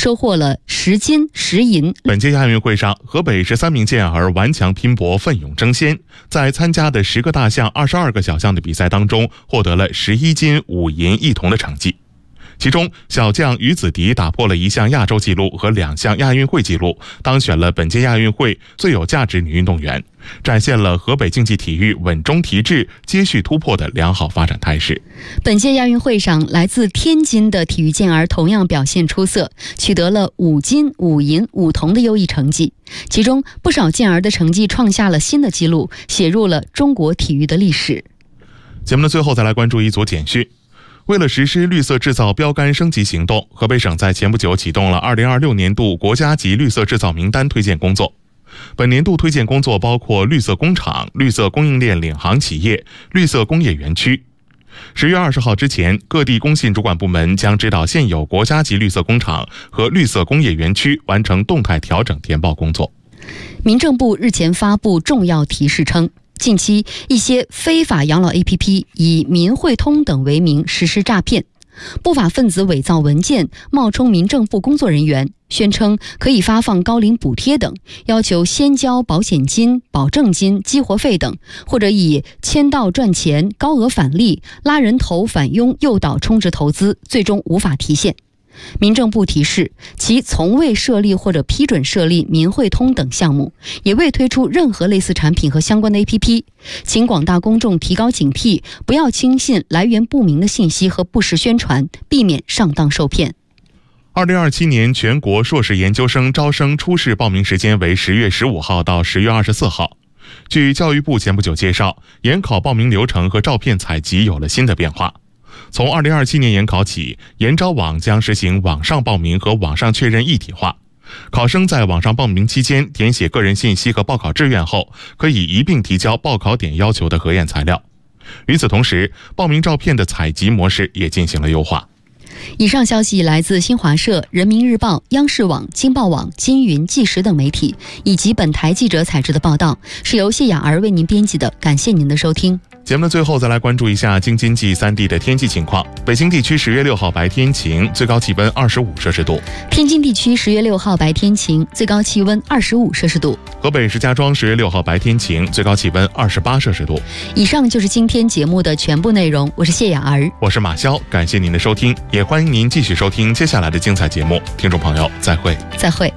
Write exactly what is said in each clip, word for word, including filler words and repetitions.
收获了十金十银。 本届亚运会上，河北十三名健儿顽强拼搏，奋勇争先，在参加的十个大项、二十二个小项的比赛当中，获得了十一金五银一铜的成绩。其中，小将于子迪打破了一项亚洲纪录和两项亚运会纪录，当选了本届亚运会最有价值女运动员，展现了河北竞技体育稳中提质、接续突破的良好发展态势。 本届亚运会上，来自天津的体育健儿同样表现出色，取得了五金、五银、五铜的优异成绩。其中，不少健儿的成绩创下了新的纪录，写入了中国体育的历史。 节目的最后，再来关注一组简讯。为了实施绿色制造标杆升级行动，河北省在前不久启动了二零二六年度国家级绿色制造名单推荐工作。本年度推荐工作包括绿色工厂、绿色供应链领航企业、绿色工业园区。十月二十号之前，各地工信主管部门将指导现有国家级绿色工厂和绿色工业园区完成动态调整填报工作。 民政部日前发布重要提示称，近期一些非法养老 A P P 以民汇通等为名实施诈骗，不法分子伪造文件，冒充民政部工作人员，宣称可以发放高龄补贴等，要求先交保险金、保证金、激活费等，或者以签到赚钱、高额返利、拉人头返佣诱导充值投资，最终无法提现。民政部提示，其从未设立或者批准设立民汇通等项目，也未推出任何类似产品和相关的 A P P， 请广大公众提高警惕，不要轻信来源不明的信息和不实宣传，避免上当受骗。 二零二七年全国硕士研究生招生初试报名时间为十月十五号到十月二十四号。据教育部前不久介绍，研考报名流程和照片采集有了新的变化。从二零二七年研考起，研招网将实行网上报名和网上确认一体化。考生在网上报名期间填写个人信息和报考志愿后，可以一并提交报考点要求的核验材料。与此同时，报名照片的采集模式也进行了优化。 以上消息来自新华社、人民日报、央视网、京报网、金云、纪实等媒体，以及本台记者采制的报道，是由谢雅儿为您编辑的。感谢您的收听。 节目的最后，再来关注一下京津冀三地的天气情况。北京地区十月六号白天晴，最高气温二十五摄氏度； 天津地区十月六号白天晴，最高气温二十五摄氏度； 河北石家庄十月六号白天晴，最高气温二十八摄氏度。 以上就是今天节目的全部内容，我是谢雅儿， 我是马潇，感谢您的收听，也欢迎您继续收听接下来的精彩节目。听众朋友，再会。 再会。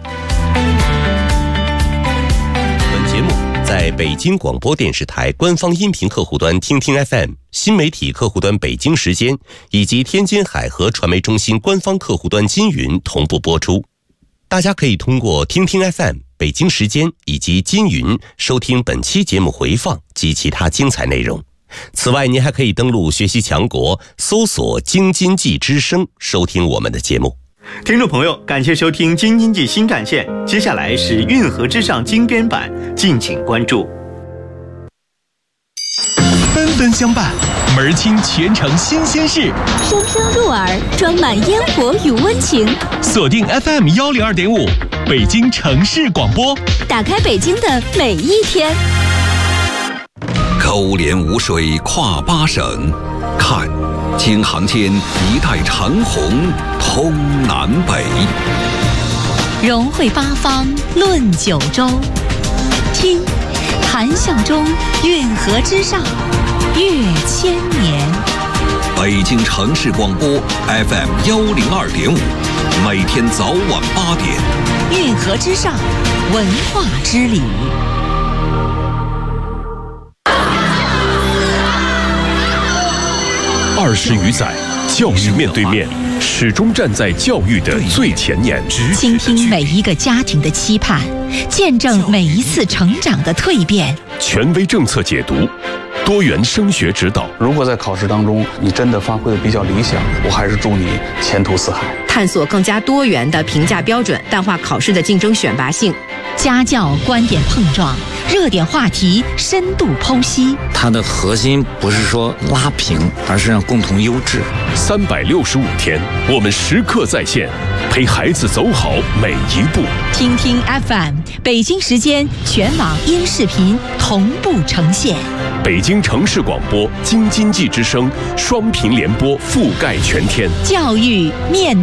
本节目在北京广播电视台官方音频客户端听听 F M、新媒体客户端北京时间以及天津海河传媒中心官方客户端金云同步播出。大家可以通过听听 F M、北京时间以及金云收听本期节目回放及其他精彩内容。此外，您还可以登录学习强国，搜索京津冀之声，收听我们的节目。 听众朋友，感谢收听京津冀新干线，接下来是运河之上精编版，敬请关注。 纷纷相伴，门清全城新鲜事， 声声入耳，装满烟火与温情。 锁定 F M 一零二点五，北京城市广播， 打开北京的每一天。 勾连无水跨八省，看京杭间一带长虹通南北， 融汇八方论九州，听谈笑中运河之上越千年。 北京城市广播 F M 一零二点五，每天早晚八点， 运河之上文化之旅。 二十余载，教育面对面，始终站在教育的最前沿， 倾听每一个家庭的期盼，见证每一次成长的蜕变。 权威政策解读，多元升学指导。 如果在考试当中你真的发挥的比较理想，我还是祝你前途似海。 探索更加多元的评价标准，淡化考试的竞争选拔性。 家教观点碰撞，热点话题深度剖析。 它的核心不是说拉平，而是让共同优质。 三百六十五天，我们时刻在线，陪孩子走好每一步。 听听 F M， 北京时间全网音视频同步呈现。 北京城市广播、京津冀之声双频联播覆盖全天。 教育面